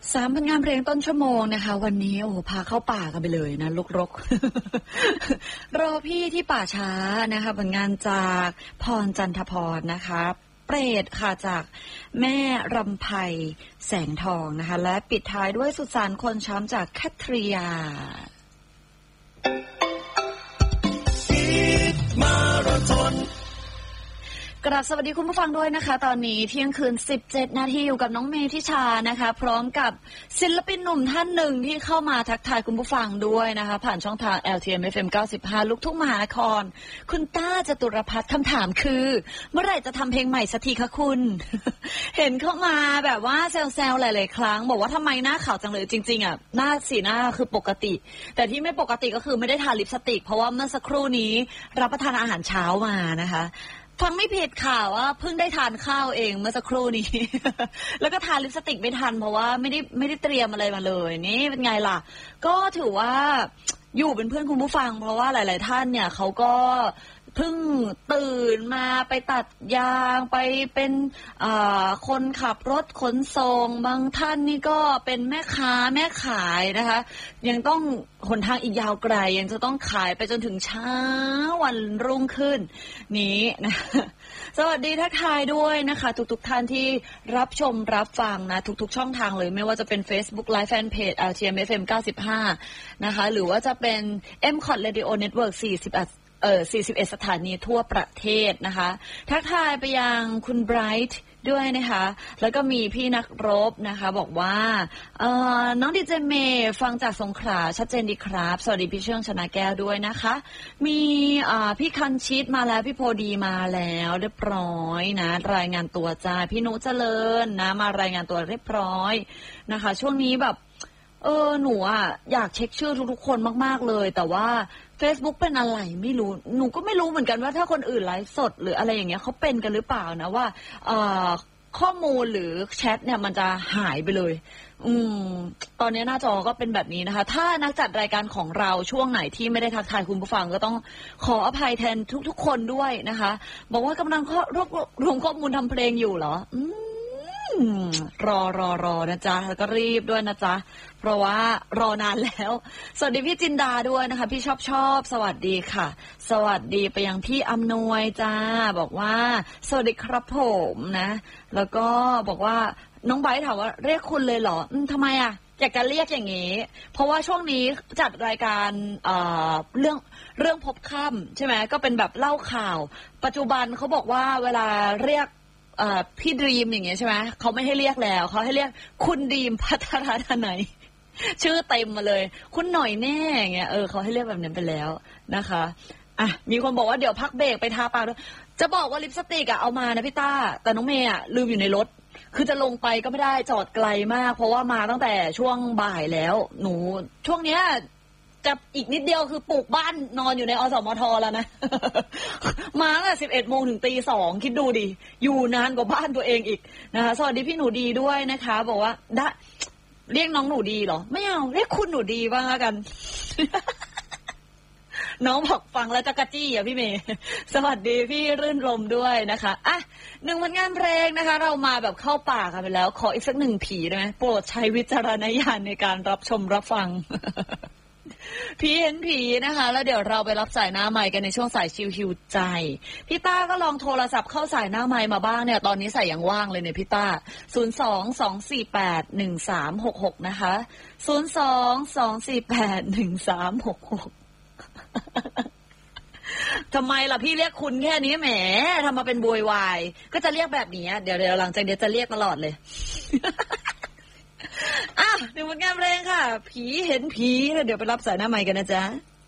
3 ผลงานเพลงต้นชั่วโมงนะคะวันนี้โอ้โหพาเข้าป่ากันไปเลยนะรกรอพี่ที่ป่าช้านะคะผลงานจากพรจันทพรนะคะเปรตค่ะจากแม่รำไพแสงทองนะคะและปิดท้ายด้วยสุสานคนช้ำจากแคทริยากราบสวัสดีคุณผู้ฟังด้วยนะคะตอนนี้เที่ยงคืน17 นาทีอยู่กับน้องเมธิชานะคะพร้อมกับศิลปินหนุ่มท่านหนึ่งที่เข้ามาทักทายคุณผู้ฟังด้วยนะคะผ่านช่องทาง LTM FM 95 ลูกทุ่งมหานครคุณต้าจตุรพัฒน์คำถามคือเมื่อไหร่จะทำเพลงใหม่สักทีคะคุณ เห็นเข้ามาแบบว่าแซวๆหลายๆครั้งบอกว่าทำไมหน้าขาวจังเลยจริงๆอ่ะหน้าสีหน้าคือปกติแต่ที่ไม่ปกติก็คือไม่ได้ทาลิปสติกเพราะว่าเมื่อสักครู่นี้รับประทานอาหารเช้ามานะคะฟังไม่ผิดค่ะว่าเพิ่งได้ทานข้าวเองเมื่อสักครู่นี้ แล้วก็ทานลิปสติกไม่ทันเพราะว่าไม่ได้เตรียมอะไรมาเลยนี่เป็นไงล่ะก็ถือว่าอยู่เป็นเพื่อนคุณผู้ฟังเพราะว่าหลายๆท่านเนี่ยเขาก็เพิ่งตื่นมาไปตัดยางไปเป็นคนขับรถขนส่งบางท่านนี่ก็เป็นแม่ค้าแม่ขายนะคะยังต้องหนทางอีกยาวไกลยังจะต้องขายไปจนถึงเช้าวันรุ่งขึ้นนี้นะสวัสดีทักทายด้วยนะคะทุกท่านที่รับชมรับฟังนะทุกช่องทางเลยไม่ว่าจะเป็น Facebook Live Fanpage LTM FM 95นะคะหรือว่าจะเป็น MCOT Radio Network 41 สถานีทั่วประเทศนะคะทักทายไปยังคุณไบรท์ด้วยนะคะแล้วก็มีพี่นักรบนะคะบอกว่าน้องดีเจเมย์ฟังจากสงขลาชัดเจนดีครับสวัสดีพี่เชื่องชนะแก้วด้วยนะคะมีพี่คันชิดมาแล้วพี่โพดีมาแล้วเรียบร้อยนะรายงานตัวจ้าพี่นุเจริญนะมารายงานตัวเรียบร้อยนะคะช่วงนี้แบบหนูอ่ะอยากเช็คชื่อทุกๆคนมากๆเลยแต่ว่า Facebook เป็นอะไรไม่รู้หนูก็ไม่รู้เหมือนกันว่าถ้าคนอื่นไลฟ์สดหรืออะไรอย่างเงี้ยเขาเป็นกันหรือเปล่านะว่าข้อมูลหรือแชทเนี่ยมันจะหายไปเลยตอนนี้หน้าจอก็เป็นแบบนี้นะคะถ้านักจัดรายการของเราช่วงไหนที่ไม่ได้ทักทายคุณผู้ฟังก็ต้องขออภัยแทนทุกๆคนด้วยนะคะบอกว่ากำลังรวบรวมข้อมูลทำเพลงอยู่เหรอรอนะจ๊ะแล้วก็รีบด้วยนะจ๊ะเพราะว่ารอนานแล้วสวัสดีพี่จินดาด้วยนะคะพี่ชอบสวัสดีค่ะสวัสดีไปยังพี่อำนวยจ้าบอกว่าสวัสดีครับผมนะแล้วก็บอกว่าน้องไบร์ทถามว่าเรียกคุณเลยเหรอทำไมอ่ะอยากจะเรียกอย่างนี้เพราะว่าช่วงนี้จัดรายการเรื่องพบค่ำใช่ไหมก็เป็นแบบเล่าข่าวปัจจุบันเขาบอกว่าเวลาเรียกพี่ดรีมอย่างเงี้ยใช่ไหมเขาไม่ให้เรียกแล้วเขาให้เรียกคุณดรีมพัทรธนัยชื่อเต็มมาเลยคุณหน่อยแน่อย่างเงี้ยเขาให้เรียกแบบนั้นไปแล้วนะคะอ่ะมีคนบอกว่าเดี๋ยวพักเบรกไปทาปากด้วยจะบอกว่าลิปสติกอะเอามานะพี่ต้าแต่น้องเมย์อะลืมอยู่ในรถคือจะลงไปก็ไม่ได้จอดไกลมากเพราะว่ามาตั้งแต่ช่วงบ่ายแล้วหนูช่วงเนี้ยจะอีกนิดเดียวคือปลูกบ้านนอนอยู่ในอสมทแล้วนะ มาตั้งแต่11 โมงถึงตี 2คิดดูดิอยู่นานกว่าบ้านตัวเองอีกนะคะสวัสดีพี่หนูดีด้วยนะคะบอกว่าเรียกน้องหนูดีเหรอไม่เอาเรียกคุณหนูดีบ้างแล้วกัน น้องบอกฟังแล้วจะกระจี้อ่ะพี่เมย์สวัสดีพี่รื่นรมด้วยนะคะอ่ะ1 ผลงานเพลงนะคะเรามาแบบเข้าป่ากันไปแล้วขออีกสัก1 ผีได้ไหมโปรดใช้วิจารณญาณในการรับชมรับฟัง ผีเห็นผีนะคะแล้วเดี๋ยวเราไปรับสายหน้าไมค์กันในช่วงสายชิวฮิวใจพี่ต้าก็ลองโทรศัพท์เข้าสายหน้าไมค์มาบ้างเนี่ยตอนนี้สายยังว่างเลยเนี่ยพี่ต้า02-248-1366นะคะ02-248-1366ทำไมล่ะพี่เรียกคุณแค่นี้แหมทำมาเป็นโวยวายก็จะเรียกแบบนี้เดี๋ยวหลังจากนี้จะเรียกตลอดเลย1 ผลงานเพลงค่ะผีเห็นผีแล้วเดี๋ยวไปรับสายหน้าไมค์กันนะจ๊ะ